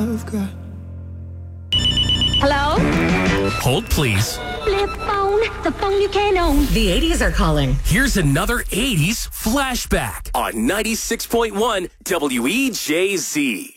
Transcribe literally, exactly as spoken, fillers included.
I've got. Hello? Hold, please. Flip phone, the phone you can't own. The eighties are calling. Here's another eighties flashback on ninety-six point one W E J Z.